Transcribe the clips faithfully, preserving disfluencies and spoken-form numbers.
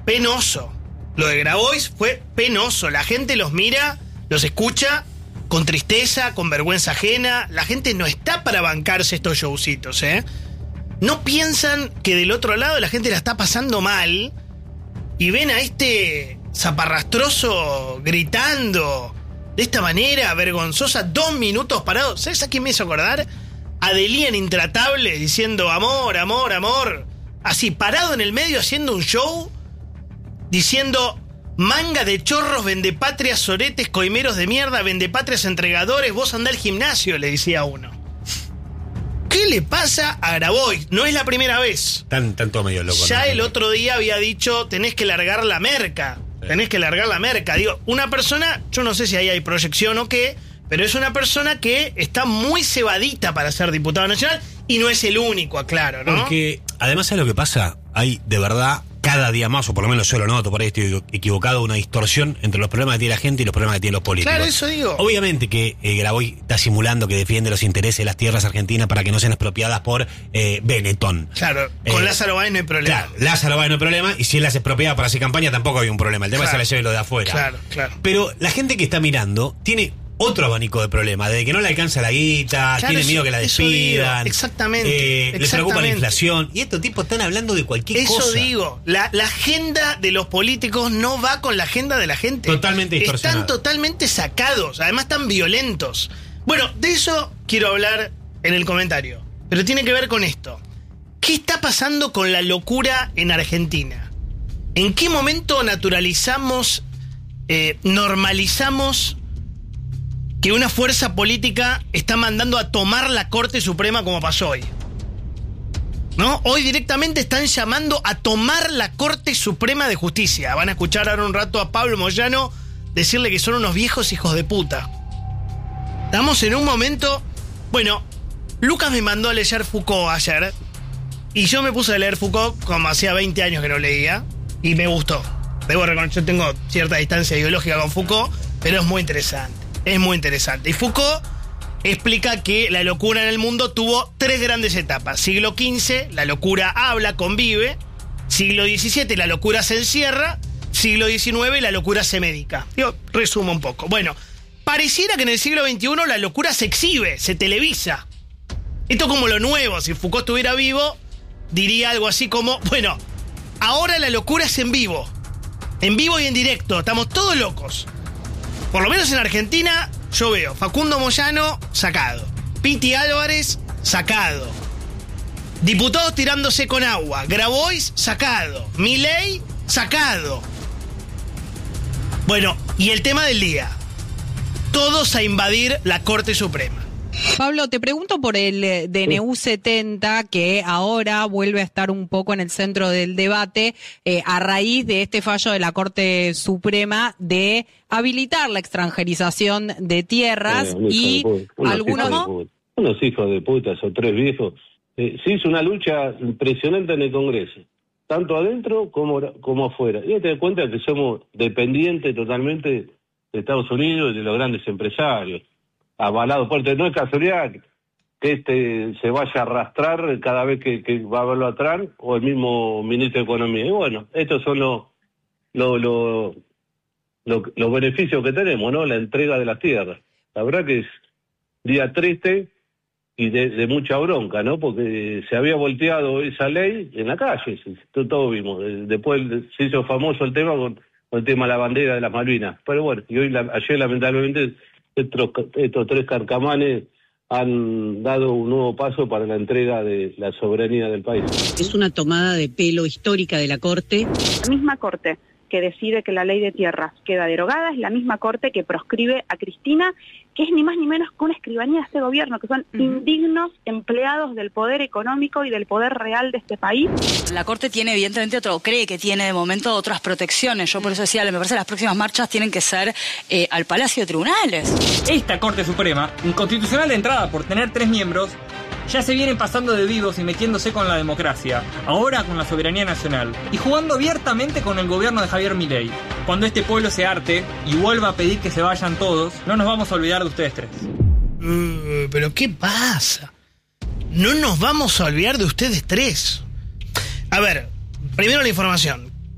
penoso. Lo de Grabois fue penoso. La gente los mira, los escucha con tristeza, con vergüenza ajena. La gente no está para bancarse estos showcitos, ¿eh? No piensan que del otro lado la gente la está pasando mal y ven a este zaparrastroso gritando de esta manera vergonzosa, dos minutos parados. ¿Sabes a quién me hizo acordar? A Delía en Intratable diciendo amor, amor, amor. Así, parado en el medio haciendo un show, diciendo manga de chorros, vendepatrias, soretes, coimeros de mierda, vendepatrias, entregadores, vos andá al gimnasio, le decía uno. ¿Qué le pasa a Grabois? No es la primera vez. Tan, tanto medio loco. Ya ¿no? el otro día había dicho, tenés que largar la merca. Sí. Tenés que largar la merca. Digo, una persona, yo no sé si ahí hay proyección o qué, pero es una persona que está muy cebadita para ser diputado nacional y no es el único, aclaro, ¿no? Porque, además, ¿sabes lo que pasa? Hay, de verdad, cada día más, o por lo menos yo lo noto, por ahí estoy equivocado, una distorsión entre los problemas que tiene la gente y los problemas que tienen los políticos. Claro, eso digo. Obviamente que eh, Grabois está simulando que defiende los intereses de las tierras argentinas para que no sean expropiadas por eh, Benetton. Claro, con eh, Lázaro Báez no hay problema. Claro, Lázaro Báez no hay problema, y si él las expropiaba para hacer campaña tampoco había un problema. El tema claro. es que se la lleve lo de afuera. Claro, claro. Pero la gente que está mirando tiene otro abanico de problemas, de que no le alcanza la guita, claro, tiene miedo que la despidan. Exactamente, eh, exactamente. Les preocupa la inflación. Y estos tipos están hablando de cualquier Eso cosa. Eso digo, la, la agenda de los políticos no va con la agenda de la gente. Totalmente distorsionada. Están totalmente sacados, además están violentos. Bueno, de eso quiero hablar en el comentario, pero tiene que ver con esto. ¿Qué está pasando con la locura en Argentina? ¿En qué momento naturalizamos, eh, normalizamos que una fuerza política está mandando a tomar la Corte Suprema como pasó hoy? ¿No? Hoy directamente están llamando a tomar la Corte Suprema de Justicia. Van a escuchar ahora un rato a Pablo Moyano decirle que son unos viejos hijos de puta. Estamos en un momento... Bueno, Lucas me mandó a leer Foucault ayer y yo me puse a leer Foucault como hacía veinte años que no leía y me gustó. Debo reconocer, yo tengo cierta distancia ideológica con Foucault, pero es muy interesante. Es muy interesante. Y Foucault explica que la locura en el mundo tuvo tres grandes etapas. Siglo quince, la locura habla, convive. Siglo diecisiete, la locura se encierra. Siglo diecinueve, la locura se medica. Yo resumo un poco. Bueno, pareciera que en el siglo veintiuno la locura se exhibe, se televisa. Esto como lo nuevo. Si Foucault estuviera vivo, diría algo así como, bueno, ahora la locura es en vivo. En vivo y en directo. Estamos todos locos. Por lo menos en Argentina, yo veo Facundo Moyano sacado, Piti Álvarez sacado, diputados tirándose con agua, Grabois sacado, Milei sacado. Bueno, y el tema del día, todos a invadir la Corte Suprema. Pablo, te pregunto por el D N U setenta, que ahora vuelve a estar un poco en el centro del debate eh, a raíz de este fallo de la Corte Suprema de habilitar la extranjerización de tierras eh, y algunos... Hijos unos hijos de puta, esos tres viejos. Eh, se hizo una lucha impresionante en el Congreso, tanto adentro como, como afuera. Y te das cuenta que somos dependientes totalmente de Estados Unidos y de los grandes empresarios. Avalado fuerte, no es casualidad que este se vaya a arrastrar cada vez que, que va a verlo atrás, o el mismo ministro de Economía. Y bueno, estos son los los los los, los beneficios que tenemos, ¿no? La entrega de las tierras. La verdad que es día triste y de, de mucha bronca, ¿no? Porque se había volteado esa ley en la calle, todos vimos. Después se hizo famoso el tema con, con el tema de la bandera de las Malvinas. Pero bueno, y hoy la, ayer lamentablemente estos, estos tres carcamanes han dado un nuevo paso para la entrega de la soberanía del país. Es una tomada de pelo histórica de la Corte. La misma Corte que decide que la ley de tierras queda derogada es la misma Corte que proscribe a Cristina, que es ni más ni menos que una escribanía de este gobierno, que son uh-huh. indignos empleados del poder económico y del poder real de este país. La Corte tiene evidentemente otro, cree que tiene de momento otras protecciones. Yo por eso decía, me parece que las próximas marchas tienen que ser eh, al Palacio de Tribunales. Esta Corte Suprema, inconstitucional de entrada por tener tres miembros, ya se vienen pasando de vivos y metiéndose con la democracia, ahora con la soberanía nacional, y jugando abiertamente con el gobierno de Javier Milei. Cuando este pueblo se harte y vuelva a pedir que se vayan todos, no nos vamos a olvidar de ustedes tres. Uh, ¿Pero qué pasa? No nos vamos a olvidar de ustedes tres. A ver, primero la información.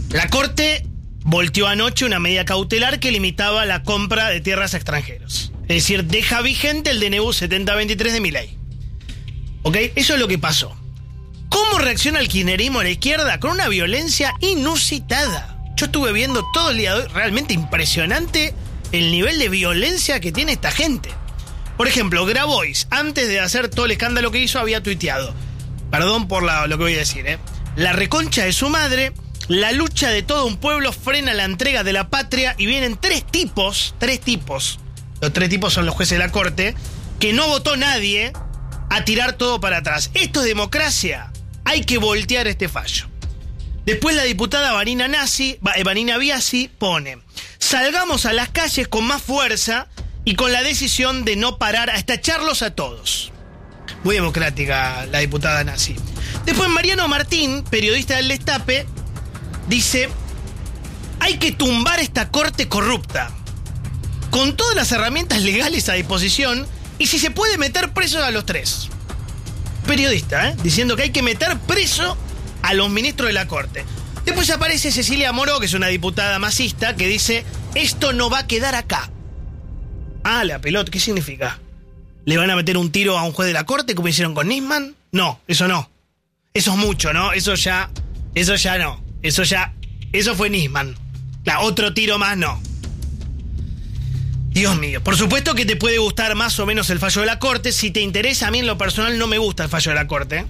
La Corte volteó anoche una medida cautelar que limitaba la compra de tierras a extranjeros. Es decir, deja vigente el D N U setenta veintitrés de Milei. ¿Ok? Eso es lo que pasó. ¿Cómo reacciona el kirchnerismo a la izquierda? Con una violencia inusitada. Yo estuve viendo todo el día de hoy, realmente impresionante el nivel de violencia que tiene esta gente. Por ejemplo, Grabois, antes de hacer todo el escándalo que hizo, había tuiteado. Perdón por la, lo que voy a decir, ¿eh? La reconcha de su madre, la lucha de todo un pueblo frena la entrega de la patria y vienen tres tipos, tres tipos, los tres tipos son los jueces de la Corte, que no votó nadie, a tirar todo para atrás. Esto es democracia. Hay que voltear este fallo. Después la diputada Vanina Nazi, Vanina Biasi pone: salgamos a las calles con más fuerza y con la decisión de no parar a estacharlos a todos. Muy democrática la diputada Nazi. Después Mariano Martín, periodista del Destape, dice: hay que tumbar esta corte corrupta, con todas las herramientas legales a disposición, y si se puede meter presos a los tres. Periodista, ¿eh? Diciendo que hay que meter preso a los ministros de la Corte. Después aparece Cecilia Moró, que es una diputada masista, que dice: esto no va a quedar acá. Ah, la pelota, ¿qué significa? ¿Le van a meter un tiro a un juez de la Corte como hicieron con Nisman? No, eso no. Eso es mucho, ¿no? Eso ya, eso ya no. Eso ya, eso fue Nisman. Claro, otro tiro más no. Dios mío, por supuesto que te puede gustar más o menos el fallo de la Corte. Si te interesa, a mí en lo personal no me gusta el fallo de la Corte.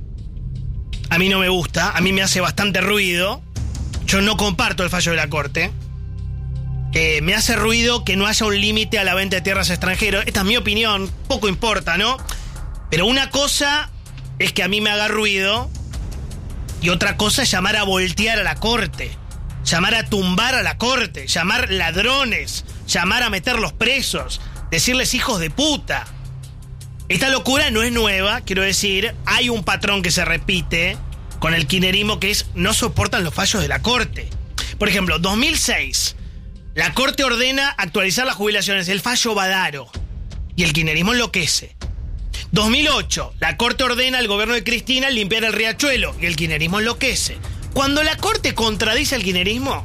A mí no me gusta, a mí me hace bastante ruido. Yo no comparto el fallo de la Corte. Eh, me hace ruido que no haya un límite a la venta de tierras a extranjeros. Esta es mi opinión, poco importa, ¿no? Pero una cosa es que a mí me haga ruido y otra cosa es llamar a voltear a la Corte, llamar a tumbar a la Corte, llamar ladrones, llamar a meterlos presos, decirles hijos de puta. Esta locura no es nueva, quiero decir, hay un patrón que se repite con el kirchnerismo, que es: no soportan los fallos de la Corte. Por ejemplo, dos mil seis, la Corte ordena actualizar las jubilaciones, el fallo Badaro, y el kirchnerismo enloquece. dos mil ocho, la Corte ordena al gobierno de Cristina limpiar el riachuelo, y el kirchnerismo enloquece. Cuando la Corte contradice al kirchnerismo,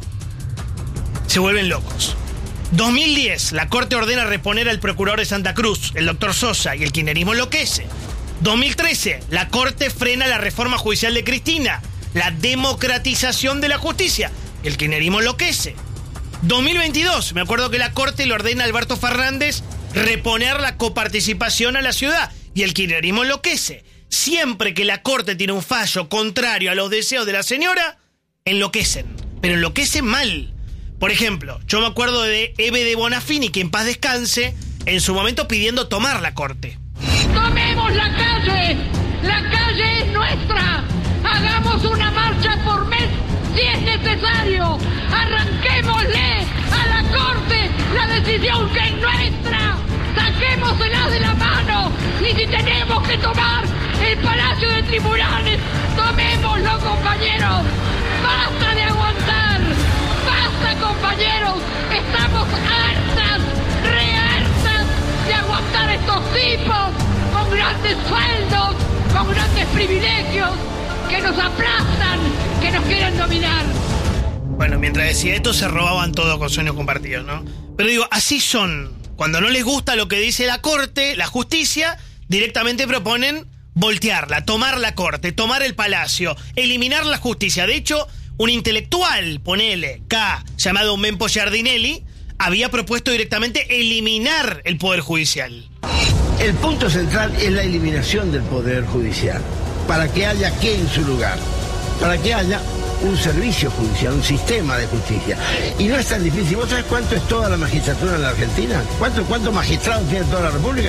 se vuelven locos. dos mil diez, la Corte ordena reponer al procurador de Santa Cruz, el doctor Sosa, y el kirchnerismo enloquece. dos mil trece, la Corte frena la reforma judicial de Cristina, la democratización de la justicia, y el kirchnerismo enloquece. dos mil veintidós, me acuerdo que la Corte le ordena a Alberto Fernández reponer la coparticipación a la ciudad, y el kirchnerismo enloquece. Siempre que la Corte tiene un fallo contrario a los deseos de la señora, enloquecen, pero enloquecen mal. Por ejemplo, yo me acuerdo de Eve de Bonafini, que en paz descanse, en su momento pidiendo tomar la Corte. ¡Tomemos la calle! ¡La calle es nuestra! ¡Hagamos una marcha por mes si es necesario! ¡Arranquémosle a la Corte la decisión que es nuestra! ¡Saquémosela de la mano! ¡Y si tenemos que tomar el Palacio de Tribunales, tomémoslo, compañeros! ¡Basta de aguantar! ¡Basta, compañeros! ¡Estamos hartas, re hartas de aguantar estos tipos con grandes sueldos, con grandes privilegios, que nos aplastan, que nos quieren dominar! Bueno, mientras decía esto, se robaban todo con sueños compartidos, ¿no? Pero digo, así son. Cuando no les gusta lo que dice la Corte, la justicia, directamente proponen voltearla, tomar la Corte, tomar el Palacio, eliminar la justicia. De hecho, un intelectual, ponele, K, llamado Mempo Giardinelli, había propuesto directamente eliminar el Poder Judicial. El punto central es la eliminación del Poder Judicial. ¿Para que haya qué en su lugar? Para que haya un servicio judicial, un sistema de justicia. Y no es tan difícil. ¿Vos sabés cuánto es toda la magistratura en la Argentina? ¿Cuánto, cuántos magistrados tiene toda la República?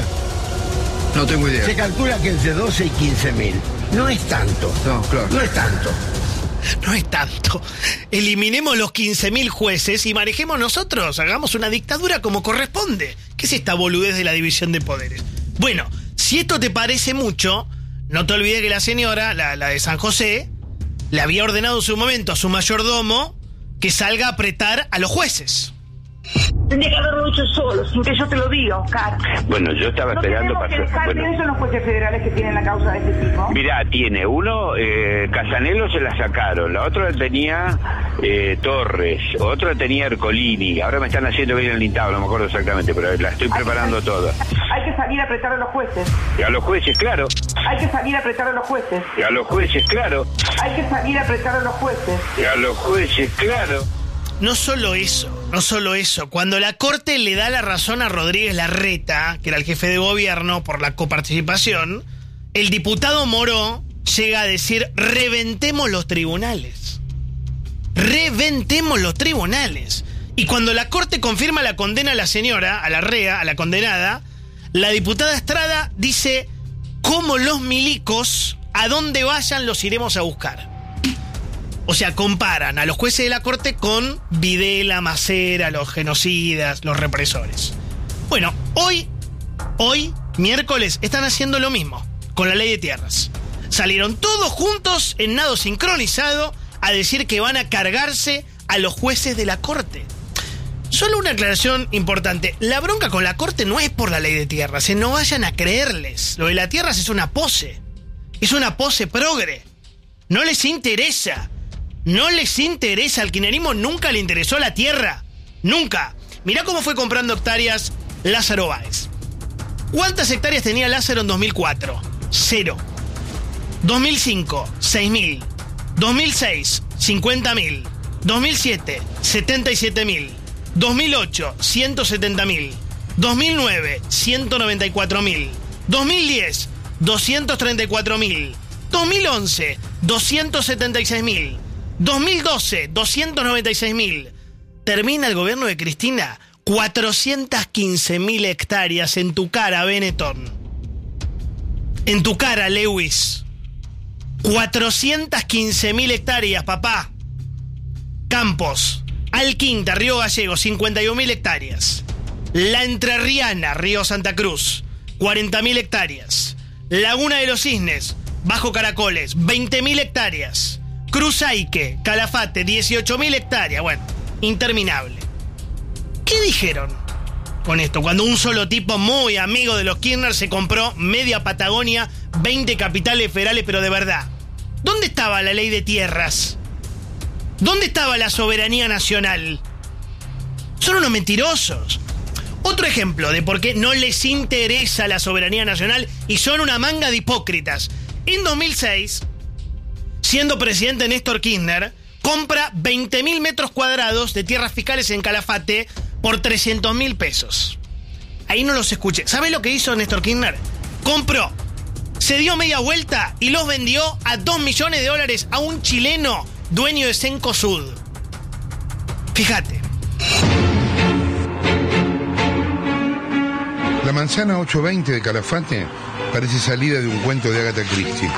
No tengo idea. Se calcula que entre doce y quince mil. No es tanto. No, claro. No es tanto. No es tanto. Eliminemos los quince mil jueces y manejemos nosotros. Hagamos una dictadura como corresponde. ¿Qué es esta boludez de la división de poderes? Bueno, si esto te parece mucho, no te olvides que la señora, la, la de San José, le había ordenado en su momento a su mayordomo que salga a apretar a los jueces. Tendría que haberlo hecho solo, sin que yo te lo diga, Oscar. Bueno, yo estaba no esperando para... pasar. dejar Bueno. de eso los jueces federales que tienen la causa de este tipo. Mirá, tiene uno, eh, Casanelo se la sacaron, la otra la tenía eh, Torres, otra la tenía Ercolini, ahora me están haciendo bien el listado, no me acuerdo exactamente, pero la estoy preparando toda. Hay que salir a apretar a los jueces. Y a los jueces, claro. Hay que salir a apretar a los jueces. Y a los jueces, claro. Hay que salir a apretar a los jueces. Y a los jueces, claro. No solo eso, no solo eso. Cuando la Corte le da la razón a Rodríguez Larreta, que era el jefe de gobierno por la coparticipación, el diputado Moró llega a decir: reventemos los tribunales. Reventemos los tribunales. Y cuando la Corte confirma la condena a la señora, a la rea, a la condenada, la diputada Estrada dice: como los milicos, a donde vayan los iremos a buscar. O sea, comparan a los jueces de la Corte con Videla, Macera, los genocidas, los represores. Bueno, hoy, hoy, miércoles, están haciendo lo mismo con la ley de tierras. Salieron todos juntos en nado sincronizado a decir que van a cargarse a los jueces de la Corte. Solo una aclaración importante. La bronca con la Corte no es por la ley de tierras, ¿eh? No vayan a creerles. Lo de las tierras es una pose. Es una pose progre. No les interesa. No les interesa, al kirchnerismo nunca le interesó la tierra. Nunca. Mirá cómo fue comprando hectáreas Lázaro Báez. ¿Cuántas hectáreas tenía Lázaro en dos mil cuatro? Cero. dos mil cinco, seis mil. dos mil seis, cincuenta mil. dos mil siete, setenta y siete mil. dos mil ocho, ciento setenta mil. dos mil nueve, ciento noventa y cuatro mil. dos mil diez, doscientos treinta y cuatro mil. dos mil once, doscientos setenta y seis mil. dos mil doce, doscientos noventa y seis mil. Termina el gobierno de Cristina, cuatrocientas quince mil hectáreas en tu cara, Benetton. En tu cara, Lewis. cuatrocientas quince mil hectáreas, papá. Campos, Alquinta, Río Gallego, cincuenta y un mil hectáreas. La Entrerriana, Río Santa Cruz, cuarenta mil hectáreas. Laguna de los Cisnes, Bajo Caracoles, veinte mil hectáreas. Cruzaique, Calafate, dieciocho mil hectáreas. Bueno, interminable. ¿Qué dijeron con esto? Cuando un solo tipo muy amigo de los Kirchner se compró media Patagonia, veinte capitales federales, pero de verdad. ¿Dónde estaba la ley de tierras? ¿Dónde estaba la soberanía nacional? Son unos mentirosos. Otro ejemplo de por qué no les interesa la soberanía nacional y son una manga de hipócritas. En dos mil seis... siendo presidente Néstor Kirchner, compra veinte mil metros cuadrados de tierras fiscales en Calafate por trescientos mil pesos. Ahí no los escuché. ¿Sabés lo que hizo Néstor Kirchner? Compró, se dio media vuelta y los vendió a dos millones de dólares a un chileno dueño de Cencosud. Fíjate. La manzana ochocientos veinte de Calafate parece salida de un cuento de Agatha Christie.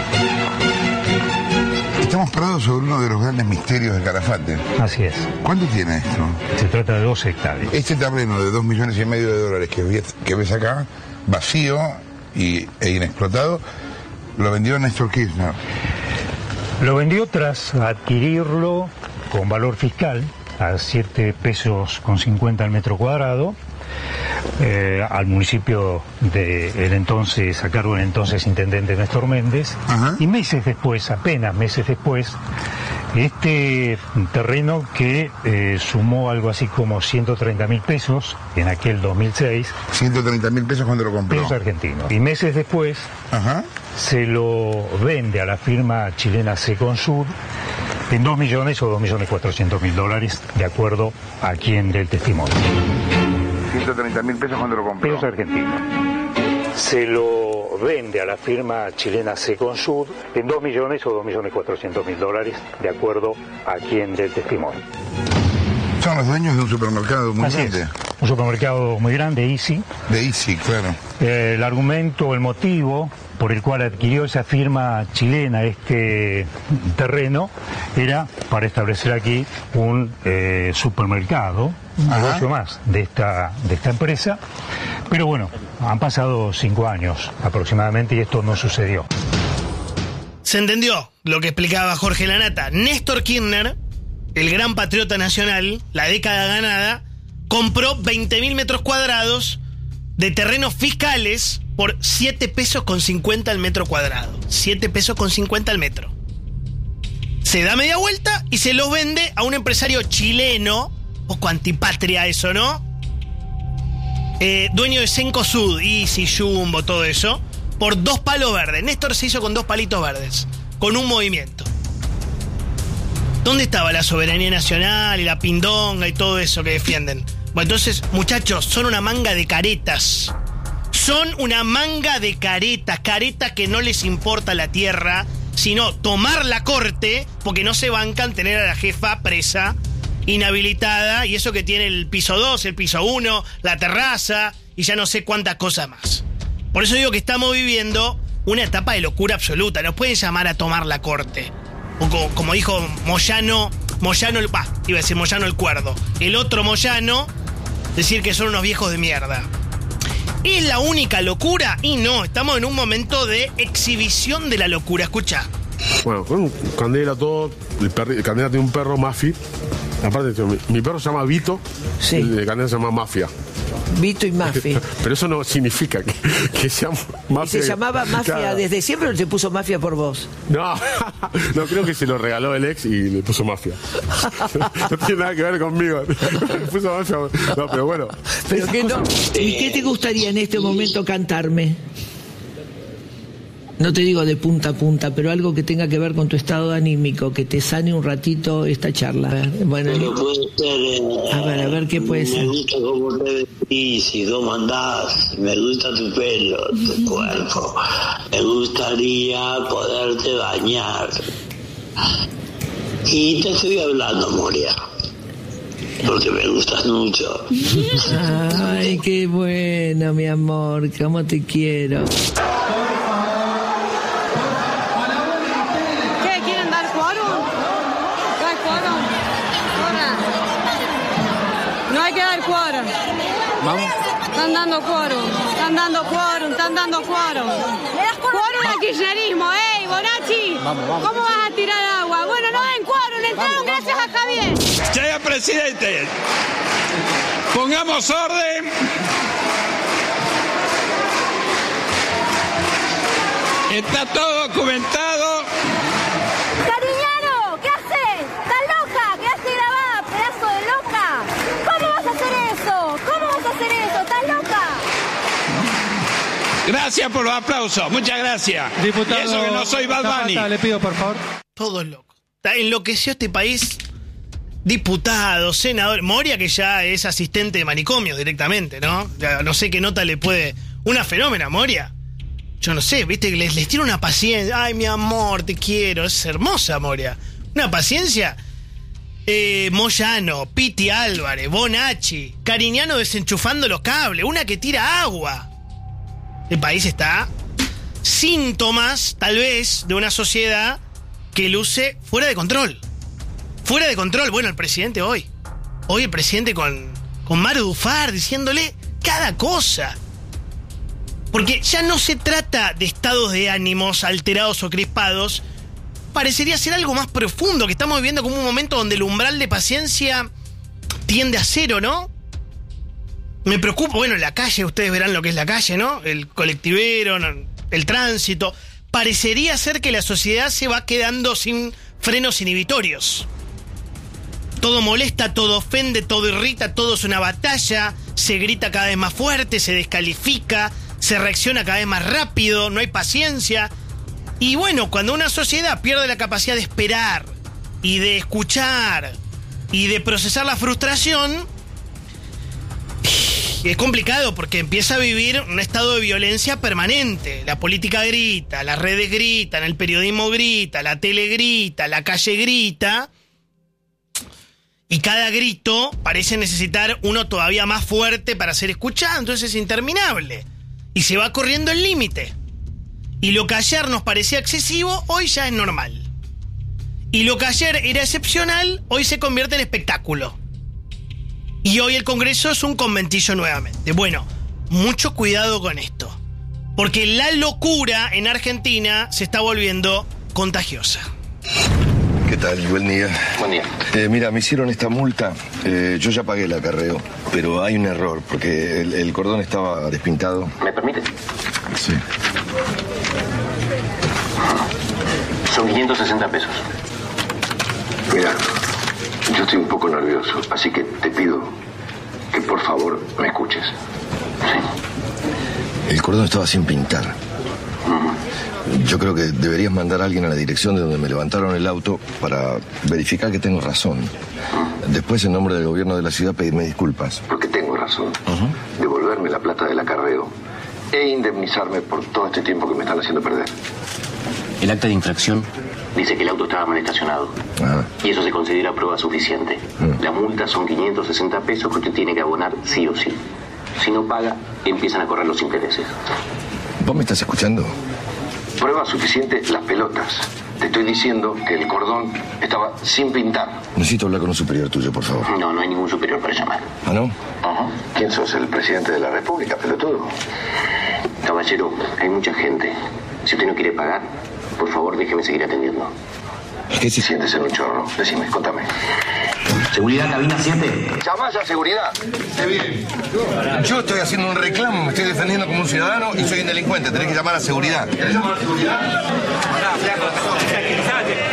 Estamos parados sobre uno de los grandes misterios de Calafate. Así es. ¿Cuánto tiene esto? Se trata de dos hectáreas. Este terreno de dos millones y medio de dólares que ves, que ves acá, vacío y, e inexplotado, lo vendió Néstor Kirchner. Lo vendió tras adquirirlo con valor fiscal a siete pesos con cincuenta al metro cuadrado. Eh, al municipio del entonces, a cargo del entonces intendente Néstor Méndez. Ajá. Y meses después, apenas meses después, este terreno que eh, sumó algo así como ciento treinta mil pesos en aquel dos mil seis. ciento treinta mil pesos cuando lo compró. Pesos argentinos. Y meses después, Ajá. se lo vende a la firma chilena Seconsud en dos millones o dos millones cuatrocientos mil dólares, de acuerdo a quien dé el testimonio. ciento treinta mil pesos cuando lo compró. Pesos argentinos. Se lo vende a la firma chilena Seconsud en dos millones o dos millones cuatrocientos mil dólares, de acuerdo a quien dé el testimonio. Son los dueños de un supermercado muy Así grande. Es. Un supermercado muy grande, Easy. De Easy, claro. Eh, el argumento, el motivo por el cual adquirió esa firma chilena este terreno era para establecer aquí un eh, supermercado, un Ajá. negocio más de esta, de esta empresa. Pero bueno, han pasado cinco años aproximadamente y esto no sucedió. Se entendió lo que explicaba Jorge Lanata. Néstor Kirchner, el gran patriota nacional, la década ganada, compró veinte mil metros cuadrados de terrenos fiscales por siete pesos con cincuenta al metro cuadrado. siete pesos con cincuenta al metro. Se da media vuelta y se los vende a un empresario chileno, poco antipatria eso, ¿no? Eh, dueño de Cencosud, Easy, Jumbo, todo eso, por dos palos verdes. Néstor se hizo con dos palitos verdes, con un movimiento. ¿Dónde estaba la soberanía nacional y la pindonga y todo eso que defienden? Bueno, entonces, muchachos, son una manga de caretas. Son una manga de caretas, caretas que no les importa la tierra, sino tomar la corte, porque no se bancan tener a la jefa presa, inhabilitada, y eso que tiene el piso dos, el piso uno, la terraza, y ya no sé cuántas cosas más. Por eso digo que estamos viviendo una etapa de locura absoluta. Nos pueden llamar a tomar la corte. O como, como dijo Moyano, Moyano el... Bah, iba a decir Moyano el Cuerdo. El otro Moyano, decir que son unos viejos de mierda. ¿Es la única locura? Y no, estamos en un momento de exhibición de la locura. Escucha. Bueno, con Candela todo, el perri, Candela tiene un perro Mafi. Aparte, mi, mi perro se llama Vito, sí. El de Candela se llama Mafia. Vito y Mafi. Pero eso no significa que, que sea mafia. ¿Y se llamaba Mafia claro. Desde siempre o se puso Mafia por vos? No, no, creo que se lo regaló el ex y le puso Mafia. No tiene nada que ver conmigo. Le puso Mafia. No, pero bueno. Pero qué no. ¿Y qué te gustaría en este momento cantarme? No te digo de punta a punta, pero algo que tenga que ver con tu estado anímico, que te sane un ratito esta charla. Bueno, pero puede ser, eh, a ver, a ver qué puede me ser. Me gusta cómo te vestís y cómo andás, me gusta tu pelo, tu cuerpo. Me gustaría poderte bañar. Y te estoy hablando, Moria, porque me gustas mucho. Ay, qué bueno, mi amor, cómo te quiero. Vamos. Están dando quórum, están dando quórum, están dando quórum. Quórum al kirchnerismo, ¡ey, Bonacci! Vamos, vamos. ¿Cómo vas a tirar agua? Bueno, no den quórum, entraron gracias a Javier. Señor presidente, pongamos orden. Está todo documentado. Cariñano, ¿qué haces? ¿Estás loca? ¿Quedaste grabada, pedazo de loca? ¿Cómo vas a hacer eso? ¿Cómo vas a hacer eso? ¿Estás loca? Gracias por los aplausos, muchas gracias. Diputado, y eso que no soy Bad Bunny. Le pido, por favor. Todos locos. Enloqueció este país. Diputado, senador. Moria, que ya es asistente de manicomios directamente, ¿no? Ya no sé qué nota le puede. Una fenómena, Moria. Yo no sé, viste, les, les tiene una paciencia. Ay, mi amor, te quiero. Es hermosa, Moria. Una paciencia. Eh, Moyano, Piti Álvarez, Bonacci, Cariñano desenchufando los cables. Una que tira agua. El país está síntomas, tal vez, de una sociedad que luce fuera de control. Fuera de control. Bueno, el presidente hoy. Hoy el presidente con, con Maru Dufar diciéndole cada cosa. Porque ya no se trata de estados de ánimos alterados o crispados. Parecería ser algo más profundo, que estamos viviendo como un momento donde el umbral de paciencia tiende a cero, ¿no? Me preocupa, bueno, la calle, ustedes verán lo que es la calle, ¿no? El colectivero, el tránsito. Parecería ser que la sociedad se va quedando sin frenos inhibitorios. Todo molesta, todo ofende, todo irrita, todo es una batalla, se grita cada vez más fuerte, se descalifica, se reacciona cada vez más rápido, no hay paciencia. Y bueno, cuando una sociedad pierde la capacidad de esperar y de escuchar y de procesar la frustración, es complicado porque empieza a vivir un estado de violencia permanente. La política grita, las redes gritan, el periodismo grita, la tele grita, la calle grita. Y cada grito parece necesitar uno todavía más fuerte para ser escuchado, entonces es interminable. Y se va corriendo el límite. Y lo que ayer nos parecía excesivo, hoy ya es normal. Y lo que ayer era excepcional, hoy se convierte en espectáculo. Y hoy el Congreso es un conventillo nuevamente. Bueno, mucho cuidado con esto. Porque la locura en Argentina se está volviendo contagiosa. ¿Qué tal? Buen día. Buen día. Eh, mira, me hicieron esta multa. Eh, yo ya pagué el acarreo, pero hay un error, porque el, el cordón estaba despintado. ¿Me permite? Sí. Son quinientos sesenta pesos. Mira, yo estoy un poco nervioso, así que te pido que por favor me escuches. Sí. El cordón estaba sin pintar. Uh-huh. Yo creo que deberías mandar a alguien a la dirección de donde me levantaron el auto para verificar que tengo razón. Uh-huh. Después, en nombre del gobierno de la ciudad, pedirme disculpas. Porque tengo razón. Uh-huh. Devolverme la plata del acarreo e indemnizarme por todo este tiempo que me están haciendo perder. El acta de infracción dice que el auto estaba mal estacionado. Ah. Y eso se considera prueba suficiente. Mm. La multa son quinientos sesenta pesos que usted tiene que abonar sí o sí. Si no paga, empiezan a correr los intereses. ¿Vos me estás escuchando? Prueba suficiente las pelotas. Te estoy diciendo que el cordón estaba sin pintar. Necesito hablar con un superior tuyo, por favor. No, no hay ningún superior para llamar. ¿Ah, no? Uh-huh. ¿Quién sos? ¿El presidente de la República, pelotudo? Caballero, hay mucha gente. Si usted no quiere pagar, por favor, déjeme seguir atendiendo. ¿Qué se sientes en un chorro? Decime, contame. ¿Seguridad, cabina siete? ¿Llamás a seguridad? Esté bien. Yo estoy haciendo un reclamo, me estoy defendiendo como un ciudadano y soy un delincuente. Tenés que llamar a seguridad. ¿Querés llamar a seguridad?